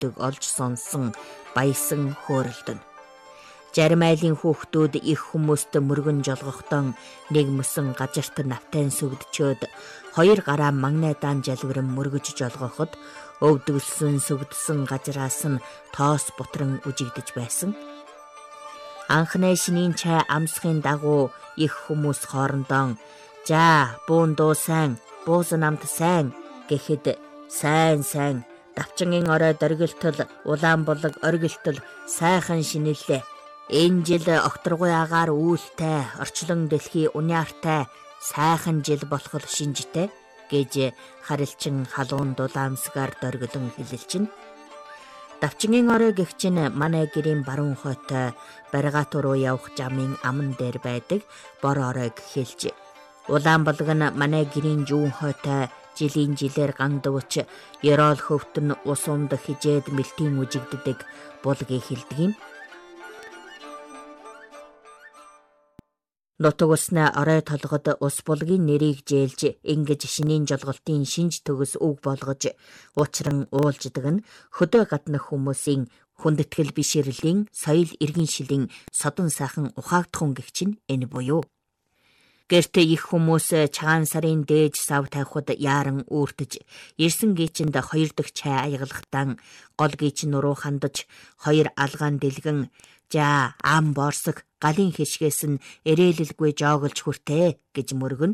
өгдөг олж сонсон баясан хөөрөлдөн. Зарим айлын хүүхдүүд их хүмүүст мөргөн жолгохдон нэг мөсөн газарт навтайн сүгдчөөд хоёр гараа магнайдаан жалвиран мөргөж жолгоход өвдгөлсөн сүгдсэн газраас нь тоос бутран үжигдэж байсан. Анхны шинийн чай амсхын дагуу их хүмүүс хоорондоо "За, буун дуу сайн, буус намт сайн" гэхэд сайн давчингийн орой дөргөлтөл улаан болог оргилтол сайхан шинэллээ. Энэ жил окторгуй агаар үүлтэй, орчлон дэлхий униартай сайхан жил болох шинжтэй гэж харилчин халуун дулаамсгаар дөргөлөн хэлэлчин. Давчингийн орой гэх чинь манай гэрийн баруун хойтой баригат руу явах замын аман дээр байдаг бор оройг хэлж. Улаан болог нь манай гэрийн зүүн хойтой жилийн жилээр гандвч ёроол хөвтөн ус умд хижээд мэлтийн үжигддэг булгийг хэлдэг юм. Нутаг усны орой толгод ус булгийн нэрийг зээлж ингэж шинийн жолголтын шинж төгс үг болгож уучран уулждаг нь хөдөө гаднах хүмүүсийн хүндэтгэл биширлийн соёл иргэншилийн содон сайхан ухаагдхун гэх чинь энэ буюу. Гэртээ их хүмүүс цагаан сарын дээж сав тавихад яаран үүртэж, ирсэн гीчэнд хоёр дахь чай аягалахтан гол гीч нуруу хандаж хоёр алгаан дэлгэн "За, ам борсог галын хишгээс нь эрээлэлгүй жооголж хүртээ" гэж мөргөн.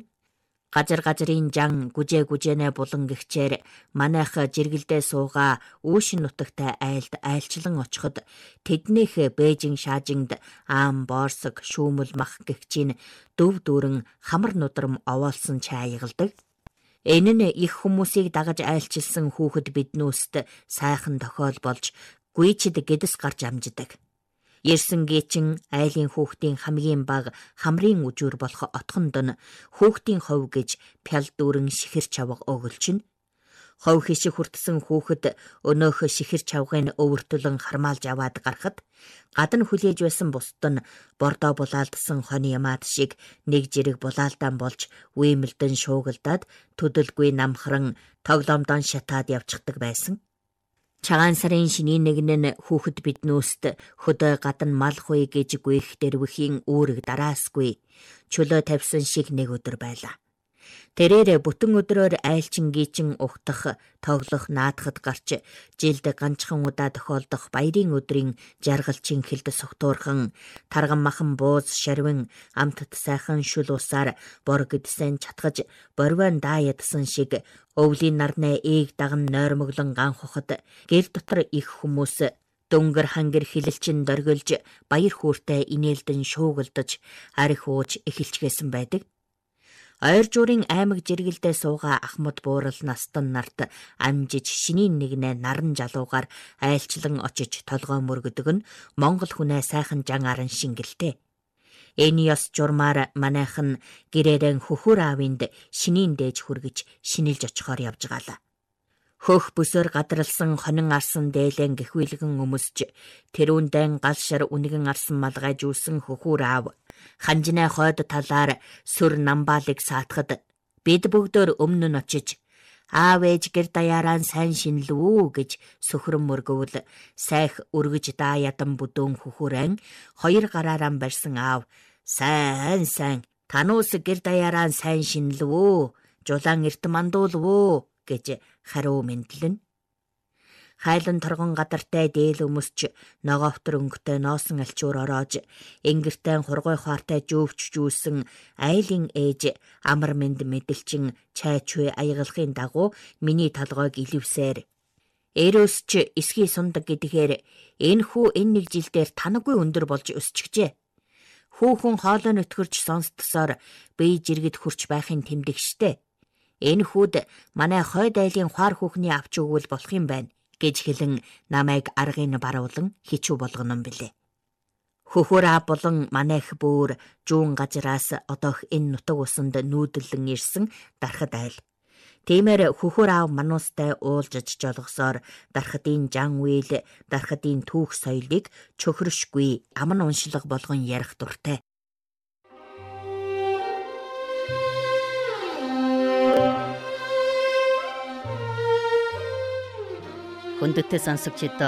Газарын жан гүжээнэ булан гихчээр манайх жиргэлдээ суугаа үүшин нутагтай айлд айлчлан очиход тэднийх Бээжин шаажинд ам борсог шүүмэл мах гихчийн дөв дүүрэн хамар нудрам овоолсон чай аягалдаг. Энэ нь их хүмүүсийг дагаж айлчилсан хүүхэд биднүүст сайхан тохиол болж гүйчэд гэдэс гарч амждаг. Ирсэн гीчин айлын хүүхдийн хамгийн бага хамрын үжүүр болох отхонд нь хүүхдийн хов гэж пял дүүрэн шихэр чавга өгөлчин. Хов хишиг хүртсэн хүүхэд өнөөх шихэр чавгын өвөртөлөн хармаалж аваад гарахад гадна хүлээж байсан бусд нь бордоо булаалдсан хоны ямаад шиг нэг жирэг булаалдаан болж үемэлдэн шуугалдаад төдөлгүй намхран тоглоомдон шатаад явчихдаг байсан. Цагаан сарын шинийн нэгэн нь хүүхэд биднүүст хөдөө гадна мал хуй гэж гүйх дэрвхийн үүрэг дараасгүй чөлөө тавьсан шиг нэг өдөр байлаа. Тэрээр бүтэн өдрөөр айлчин гीчин ухтах, тоглох, наадахад гарч жилд ганцхан удаа тохиолдох баярын өдрийн жаргалчин хэлд согтуурхан тарган махан бууз шарвин амтд сайхан шүл усаар бор гэдсэн чатгаж борвон даядсан шиг өвлийн нарны ээг даган нойрмоглон ганхухад гэр дотор их хүмүүс дөнгөр хангэр хилэлчин дөргөлж баяр хөөртэй инээлдэн шуугалдаж арх ууж эхэлчгээсэн байдаг. Ойр жуурын аймаг жиргэлдээ суугаа ахмад буурал настан нарт амжиж шинийн нэгнээ наран жалуугаар айлчлан очиж толгой мөргөдөг нь Монгол хүнээ сайхан жан аран шингэлтэй. Энэ ёс журмаар манайхан гэрээрэн хөхөр аавынд шинийн дээж хүргэж шинэлж очихоор явж гаалаа. Хөх бүсээр гадралсан хонин арсан дээлэн гэхүйлгэн өмсж тэрүүндэн гал шар үнэгэн арсан малгай жүүсэн хөхөр аав ханжинаа хойд талаар сүр намбаалыг саатахад бид бүгдөө өмнө нь очиж "Аав ээж гэр даяараа сайн шинэлвүү" гэж сөхрөн мөргөвл сайх өргөж даа ядан бүдөөн хөхөрэн хоёр гараараа барьсан аав сайн тануус гэр даяараа сайн шинэлвүү жулаан эрт мандуулвүү гэж хариу мэдлэн. Хайлан торгон гадартай дээл өмсч ногоовтор өнгөтэй ноосон алчуур ороож ингэртэн хургуй хаартай жөөвч жүүсэн айлын ээж амар мэнд мэдэлчин чай чуй аягалахын дагуу миний толгойг илвсээр "Эрөөсч эсхий сундаг гэдгээр энэ хүү энэ нэг жил дээр танаггүй өндөр болж өсчихжээ. Хүүхэн хоолой нөтгөрч сонсдсоор бие жиргэд хурч байхын тэмдэг штэ. Энэ хүүд манай хойд айлын хуар хүүхний авч өгвөл болох юм байна" гэж хэлэн намайг аргыг баруулан хичүү болгоно билээ. Хөхөр аав болон манайх бүр жуун газраас одоох энэ нутаг усанд нүүдлэн ирсэн дархад айл. Тиймэр хөхөр аав мануустай уулжж жолгосоор дархадын жан үйл, дархадын түүх соёлыг чөхрөшгүй аман уншлаг болгон ярих дуртай. Хүндэтгэл сонсогчид